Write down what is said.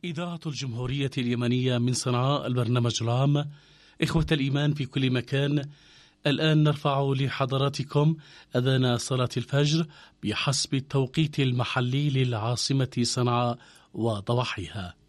إذاعة الجمهورية اليمنية من صنعاء، البرنامج العام. إخوة الإيمان في كل مكان، الآن نرفع لحضراتكم أذان صلاة الفجر بحسب التوقيت المحلي للعاصمة صنعاء وضواحيها.